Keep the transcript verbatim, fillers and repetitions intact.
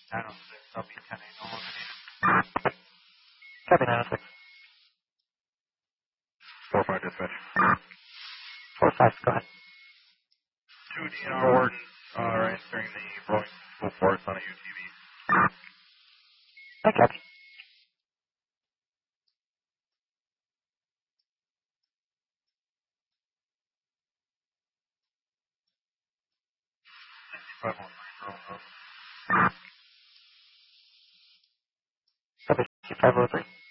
nine oh six, I'll be ten eight, no longer needed. Copy nine oh six. four five dispatch. four five, go ahead. two D N R wardens are entering the Burlington School Forest on a U T V. I copy. five one three, Burlington Road. Copy five oh three.